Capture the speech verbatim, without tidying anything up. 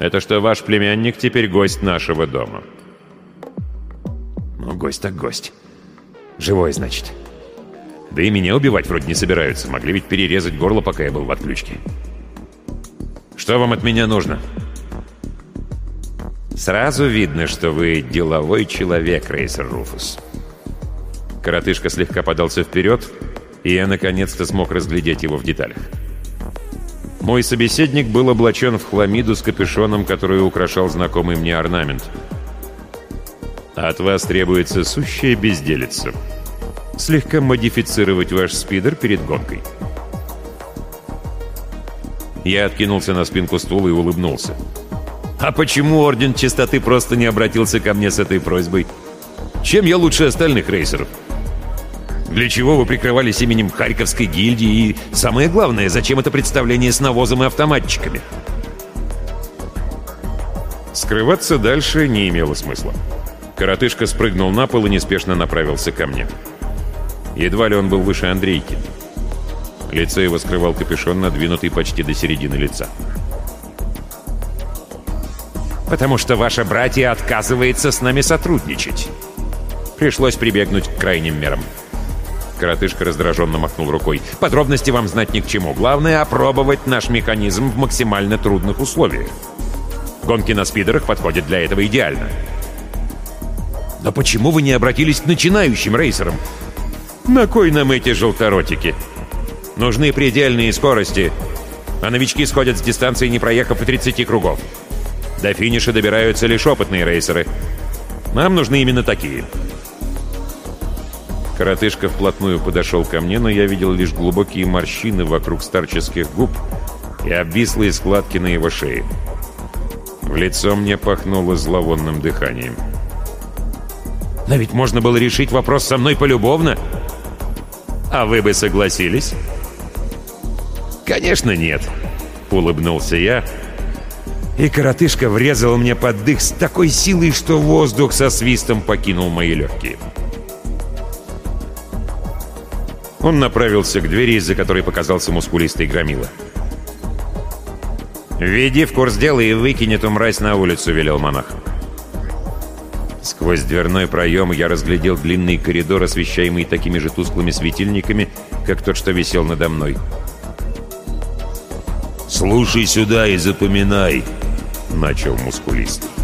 это что ваш племянник теперь гость нашего дома». «Ну, гость так гость. Живой, значит. Да и меня убивать вроде не собираются. Могли ведь перерезать горло, пока я был в отключке. Что вам от меня нужно?» «Сразу видно, что вы деловой человек, Рейсер Руфус». Коротышка слегка подался вперед, и я наконец-то смог разглядеть его в деталях. Мой собеседник был облачен в хламиду с капюшоном, который украшал знакомый мне орнамент. «От вас требуется сущая безделица. Слегка модифицировать ваш спидер перед гонкой». Я откинулся на спинку стула и улыбнулся. «А почему Орден Чистоты просто не обратился ко мне с этой просьбой? Чем я лучше остальных рейсеров? Для чего вы прикрывались именем Харьковской гильдии? И самое главное, зачем это представление с навозом и автоматчиками?» Скрываться дальше не имело смысла. Коротышка спрыгнул на пол и неспешно направился ко мне. Едва ли он был выше Андрейки. Лицо его скрывал капюшон, надвинутый почти до середины лица. «Потому что ваше братья отказывается с нами сотрудничать. Пришлось прибегнуть к крайним мерам». Коротышка раздраженно махнул рукой. «Подробности вам знать ни к чему. Главное — опробовать наш механизм в максимально трудных условиях. Гонки на спидерах подходят для этого идеально». «Но почему вы не обратились к начинающим рейсерам? На кой нам эти желторотики? Нужны предельные скорости, а новички сходят с дистанции, не проехав и тридцати кругов. До финиша добираются лишь опытные рейсеры. Нам нужны именно такие». Коротышка вплотную подошел ко мне, но я видел лишь глубокие морщины вокруг старческих губ и обвислые складки на его шее. В лицо мне пахнуло зловонным дыханием. «Но ведь можно было решить вопрос со мной полюбовно. А вы бы согласились?» «Конечно нет», — улыбнулся я, и коротышка врезал мне под дых с такой силой, что воздух со свистом покинул мои легкие. Он направился к двери, из-за которой показался мускулистый громила. «Введи в курс дела и выкинь эту мразь на улицу», — велел монах. Сквозь дверной проем я разглядел длинный коридор, освещаемый такими же тусклыми светильниками, как тот, что висел надо мной. «Слушай сюда и запоминай», — начал мускулистый.